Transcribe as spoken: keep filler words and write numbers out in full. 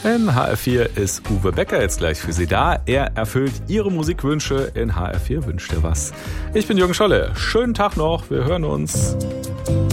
In H R vier ist Uwe Becker jetzt gleich für Sie da. Er erfüllt Ihre Musikwünsche in H R vier Wünscht dir was. Ich bin Jürgen Scholle. Schönen Tag noch. Wir hören uns.